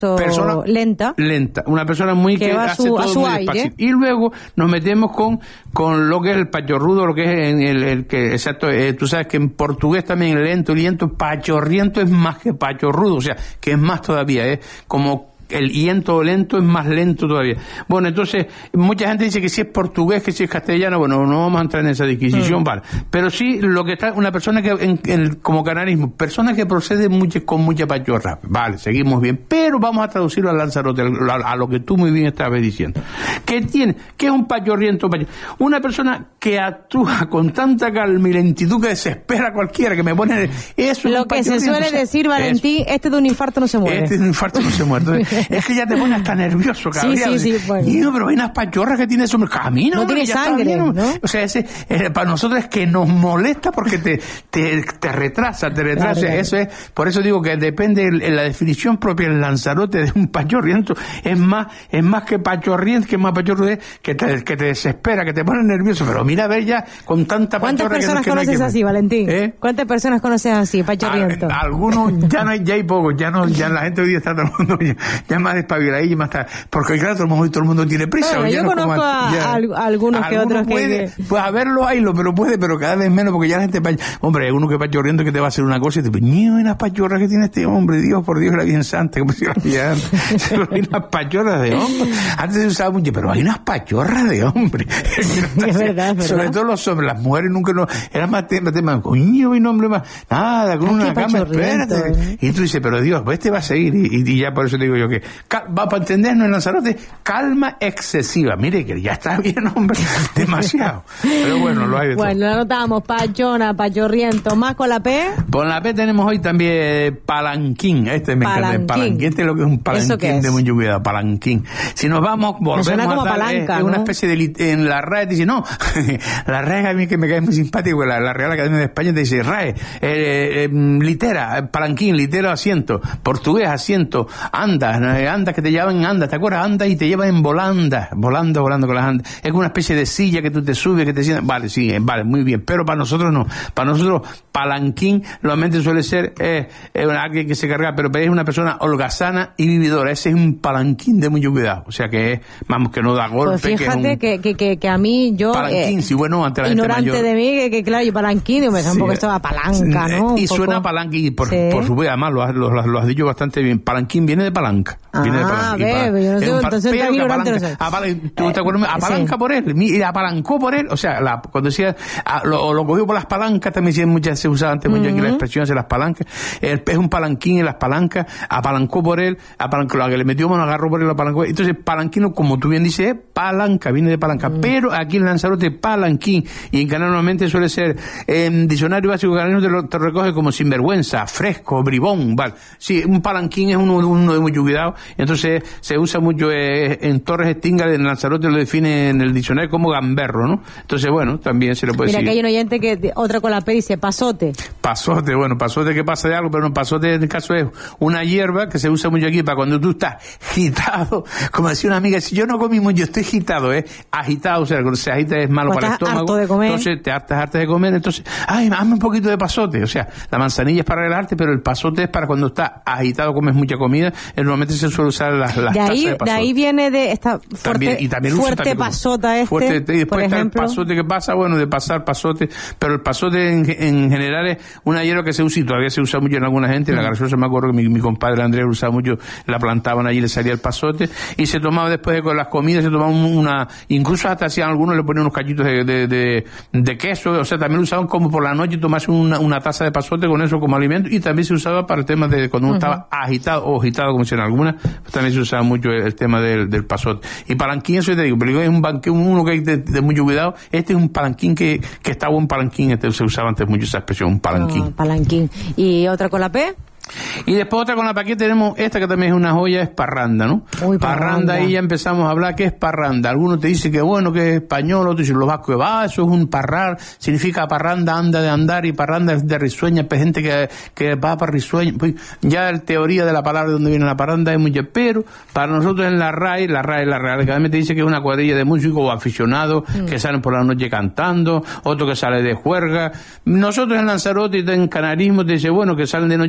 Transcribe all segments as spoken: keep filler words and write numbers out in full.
persona lenta. Lenta. Una persona muy que, que va hace su, todo a su muy aire. despacio. Y luego nos metemos con, con lo que es el pachorrudo, lo que es el, el, el que, exacto, eh, tú sabes que en portugués también el lento, liento, pachorriento es más que pachorrudo, o sea, que es más todavía, es como el hiento lento es más lento todavía. Bueno, entonces, mucha gente dice que si es portugués, que si es castellano, bueno, no vamos a entrar en esa disquisición, mm. vale. Pero sí, lo que está, una persona que, en, en, como canarismo, persona que procede mucho, con mucha pachorra, vale, seguimos bien, pero vamos a traducirlo a Lanzarote, a, a lo que tú muy bien estabas diciendo. ¿Qué tiene? ¿Qué es un pachorriento? Una persona que actúa con tanta calma y lentitud que desespera a cualquiera, que me pone, eso lo que se suele o sea, decir, Valentín, eso. Este de un infarto no se muere. Este de un infarto no se muere. Es que ya te pone hasta nervioso, cabrón. Sí, sí, sí. Bueno. Y no, pero hay unas pachorras que tiene eso, camina. No tiene sangre, ¿no? O sea, ese, eh, para nosotros es que nos molesta porque te, te, te retrasa, te retrasa. Claro, claro. Eso es, por eso digo que depende, en la definición propia del Lanzarote de un pachorriento, es más, es más que pachorriento, que más pachorriento, que te, que te desespera, que te pone nervioso. Pero mira, a ver ya, con tanta pachorra. ¿Cuántas personas que no, que conoces no así, Valentín? ¿Eh? ¿Cuántas personas conoces así, pachorriento? Al, algunos, ya no hay, ya hay pocos, ya no, ya la gente hoy día está todo el mundo, ya, ya más espabiladilla y más tarde, porque claro, todo el mundo, todo el mundo tiene prisa. Bueno, yo conozco como, a, ya, a, a algunos que otros puede, que... Pues a verlo hay, lo, pero puede, pero cada vez menos, porque ya la gente, hombre, hay uno que pachorriendo que te va a hacer una cosa y te dice, ni unas pachorras que tiene este hombre, Dios, por Dios, la Virgen Santa, como si la pillara. Hay unas pachorras de hombre. Antes se usaba mucho, pero hay unas pachorras de hombre. Es verdad, es verdad. Sobre todo los hombres, las mujeres nunca no, era más tema, tema, coño, y hombre más, nada, con Ay, una cama, espérate. ¿Eh? Y tú dices, pero Dios, pues este va a seguir, y, y ya por eso te digo yo que, va para entendernos en Lanzarote, calma excesiva. Mire que ya está bien, hombre, demasiado. Pero bueno, lo hay de bueno, todo. Bueno, lo anotamos, pachona, pachorriento. ¿Más con la P? Con la P tenemos hoy también palanquín. Este me palanquín. encanta. Palanquín. Este es lo que es un palanquín de mucho cuidado. Palanquín. Si nos vamos, volvemos suena como a dar, palanca, es, es una especie de, en la R A E dice, no, la R A E a mí que me cae muy simpático, la, la Real Academia de España te dice, R A E, eh, eh, litera, palanquín, litera, asiento, portugués, asiento, andas, andas que te llevan andas, ¿te acuerdas? Andas y te llevan en volanda, volando, volando con las andas. Es una especie de silla que tú te subes, que te sientas, vale, sí, vale, muy bien, pero para nosotros no, para nosotros palanquín normalmente suele ser eh, eh, alguien que se carga, pero es una persona holgazana y vividora, ese es un palanquín de mucho cuidado, o sea que es, vamos, que no da golpe. Pues fíjate que, un... que, que, que a mí yo palanquín, eh, sí, bueno, ante la ignorante gente mayor. de mí, que, que claro, yo palanquín, digo, me da un poco esto a palanca, ¿no? Y un suena poco... palanquín, y por, sí. por supuesto, además lo has, lo, lo has dicho bastante bien, palanquín viene de palanca. Ah, viene de palanca. Bebe, yo no sé, entonces está ignorante. Apalanca, apalanca, ¿tú te acuerdas? Apalanca sí. por él, y apalancó por él, o sea, la, cuando decía, a, lo, lo cogió por las palancas, también decían muchas, se usaba antes mucho uh-huh. aquí la expresión de las palancas, el, es un palanquín en las palancas, apalancó por él, apalancó, la que le metió mano, agarró por él, apalancó, entonces palanquino, como tú bien dices, es palanca, viene de palanca, uh-huh. pero aquí en Lanzarote, palanquín, y en Canarias normalmente suele ser, en diccionario básico canario te lo te recoge como sinvergüenza, fresco, bribón, vale, sí, un palanquín es uno, uno de mucho cuidado, entonces se usa mucho eh, en Torres Stinga, en Lanzarote lo define en el diccionario como gamberro, ¿no? Entonces, bueno, también se lo puede Mira, decir. Mira, que hay un oyente que, otra con la P dice, pasote. Pasote, bueno, pasote que pasa de algo, pero no, pasote en el caso es una hierba que se usa mucho aquí para cuando tú estás agitado, como decía una amiga, si yo no comí mucho, estoy agitado, ¿eh? Agitado, o sea, cuando se agita es malo para el estómago. Harto de comer. Entonces, te hartas, hartas de comer, entonces, ay, hazme un poquito de pasote, o sea, la manzanilla es para relajarte, pero el pasote es para cuando estás agitado, comes mucha comida, normalmente se suele usar las, las de ahí, tazas de pasote. De ahí viene de esta fuerte, también, y también fuerte también pasota este, fuerte, y después por está ejemplo. El pasote que pasa, bueno, de pasar pasote, pero el pasote en, en general es una hierba que se usa y todavía se usa mucho en alguna gente, mm. la graciosa me acuerdo que mi, mi compadre Andrés lo usaba mucho, la plantaban allí, le salía el pasote, y se tomaba después de con las comidas, se tomaba una, incluso hasta hacían algunos le ponían unos cachitos de, de, de, de queso, o sea, también lo usaban como por la noche tomarse una, una taza de pasote con eso como alimento, y también se usaba para el tema de cuando uno uh-huh. estaba agitado o agitado, como decían algunas, pues también se usaba mucho el, el tema del, del pasote. Y palanquín, eso te digo, pero es un banquín, uno que hay de, de mucho cuidado, este es un palanquín que, que está buen palanquín, este se usaba antes mucho esa expresión, un palanquín. Oh, palanquín. ¿Y otra con la P? Y después otra con la paquete tenemos esta que también es una joya, es parranda, ¿no? Uy, parranda, parranda, ahí ya empezamos a hablar que es parranda. Algunos te dicen que bueno, que es español, otros dicen los vascos, ah, eso es un parrar, significa parranda, anda de andar, y parranda es de risueña, pues gente que, que va para risueña, pues ya la teoría de la palabra de donde viene la parranda es mucho, pero para nosotros en la R A E, la R A E, la Real Academia te dice que es una cuadrilla de músicos o aficionados mm. que salen por la noche cantando, otro que sale de juerga. Nosotros en Lanzarote y en canarismo te dice, bueno, que salen de noche tocando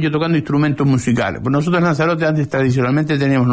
instrumentos musicales. Pues nosotros en Lanzarote antes tradicionalmente teníamos